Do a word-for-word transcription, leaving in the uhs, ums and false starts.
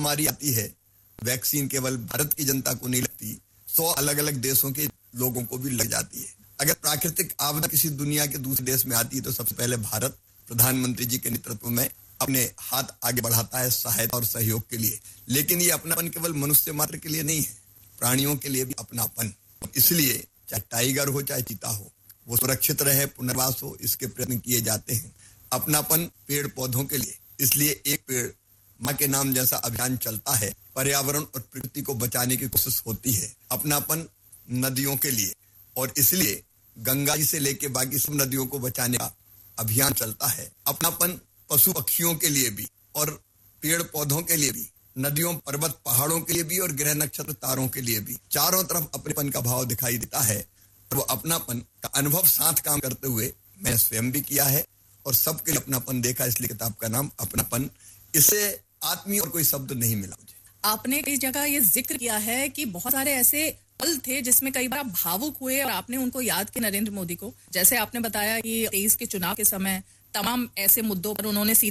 बीमारी आती है, वैक्सीन केवल भारत की जनता को नहीं लगती, सौ अलग अलग देशों के लोगों को भी लग जाती है। अगर प्राकृतिक आपदा किसी दुनिया के दूसरे देश में आती है तो सबसे पहले भारत प्रधानमंत्री जी के नेतृत्व में अपने हाथ आगे बढ़ाता है सहायता और सहयोग के लिए। लेकिन ये अपनापन केवल मनुष्य मात्र के लिए नहीं है, प्राणियों के लिए भी अपनापन। इसलिए चाहे टाइगर हो चाहे चीता हो, वो सुरक्षित रहे, पुनर्वास हो, इसके प्रयत्न किए जाते हैं। अपनापन पेड़ पौधों के लिए, इसलिए एक पेड़ माँ के नाम जैसा अभियान चलता है। पर्यावरण और प्रकृति को बचाने की कोशिश होती है। अपनापन नदियों के लिए, और इसलिए गंगा जी से लेके बाकी सब नदियों को बचाने का अभियान चलता है। अपनापन पशु पक्षियों के लिए भी और पेड़ पौधों के लिए भी, नदियों पर्वत पहाड़ों के लिए भी और ग्रह नक्षत्र तारों के लिए भी, चारों तरफ अपनेपन का भाव दिखाई देता है। वो अपनापन का अनुभव साथ काम करते हुए मैं स्वयं भी किया है और सबके लिए अपनापन देखा, इसलिए किताब का नाम अपनापन। इससे आत्मीय और कोई शब्द नहीं मिला मुझे। आपने कई जगह ये जिक्र किया है कि बहुत सारे ऐसे पल थे जिसमें कई बार भावुक हुए और आपने उनको याद किया नरेंद्र मोदी को। जैसे आपने बताया कि तेईस के चुनाव के समय तमाम ऐसे मुद्दों पर उन्होंने